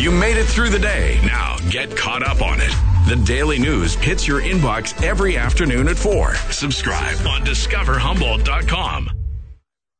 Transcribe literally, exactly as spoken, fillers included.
You made it through the day. Now get caught up on it. The Daily News hits your inbox every afternoon at four. Subscribe on discover humboldt dot com.